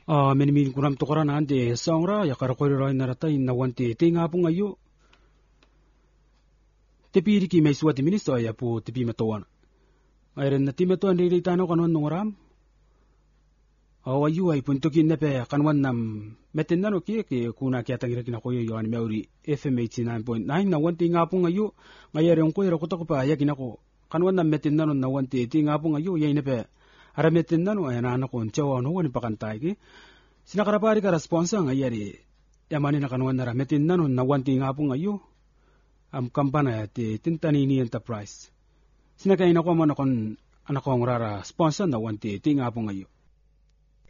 Menimin kuram tukaran ande songra ya karakoy narata inawante tinga pung ayo. Tepiri ki may suwati ministo ay po tepi matuan. Ayren na timatuan rin itano kanwan nungaram. Ayu ay puntukin na pe kanwan nam metin nano ki kuna kaya tangira kinakoyo yoan meuri FM 89.9 na wanti nga pong ayo. Ngayari ko ira kuto ko pa yakin ako. Kanwan nam metin nano na wanti nga pong ayo yay na pe. Arametin nano ay naanak ko tiyaw ano wani pakantay ki. Sinakarapari ka responsa ngayari. Yamani na kanwan na rametin nano na wanti nga pong ayo. Kampana ti Tintanini Enterprise. Sinakain ako man akong anak kong rara sponsor na wanti nga pong ayo.